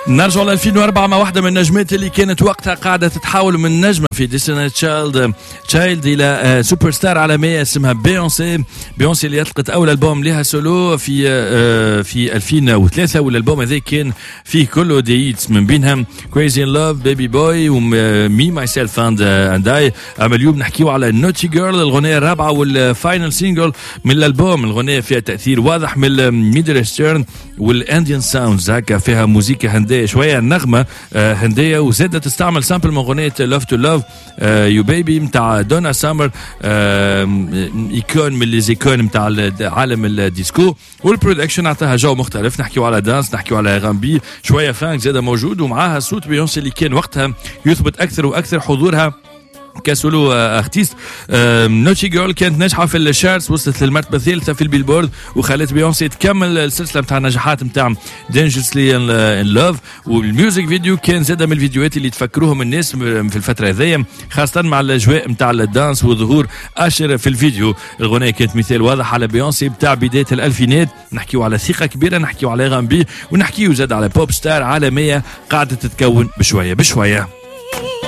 نرجع ل 2004 مع واحدة من النجمات اللي كانت وقتها قاعدة تتحول من نجمة في ديستني تشايلد إلى سوبر ستار عالمية اسمها بيونسي اللي أطلقت أول ألبوم لها سولو في 2003، والألبوم هذا كان فيه كله ديتس من بينها كريزي ان لاف، بيبي بوي، ومي ماي سيلف اند اي. أما اليوم نحكيو على نوتي جيرل، الأغنية الرابعة والفاينل سينجل من الألبوم. الأغنية فيها تأثير واضح من الميدل ايسترن والانديان ساوندز، هكا فيها موسيقى هندية شوية، نغمة هندية، وزادت تستعمل سامبل من أغنية لاف تو لاف يو بيبي متاع دونا سامر، ايكون من لي زيكون متاع عالم الديسكو. والبرودكشن عطاها جو مختلف، نحكيو على دانس، نحكيو على غامبي، شوية فانك زادة موجود، ومعاها صوت بيونسي اللي كان وقتها يثبت أكثر وأكثر حضورها كسولو ارتيست. نوتي جيرل كانت ناجحه في الشارتس، وصلت للمرتبه الثالثه في البيلبورد، وخلت بيونسي تكمل السلسله نتاع النجاحات نتاع دينجرسلي ان لاف. والميوزك فيديو كان زاده من الفيديوهات اللي تفكروهم الناس في الفتره هذيا، خاصه مع الاجواء نتاع الدانس وظهور اشر في الفيديو. الغناء كانت مثال واضح على بيونسي بتاع بدايه الالفينات، نحكيو على ثقه كبيره، نحكيو على غامبي، ونحكيو زاد على بوب ستار عالميه قاعده تتكون بشويه بشويه.